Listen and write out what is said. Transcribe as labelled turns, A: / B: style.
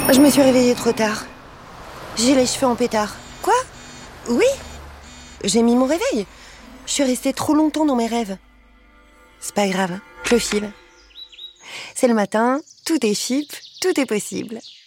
A: Je me suis réveillée trop tard. J'ai les cheveux en pétard. Quoi? Oui? J'ai mis mon réveil. Je suis restée trop longtemps dans mes rêves. C'est pas grave, je file. C'est le matin, tout est chip, tout est possible.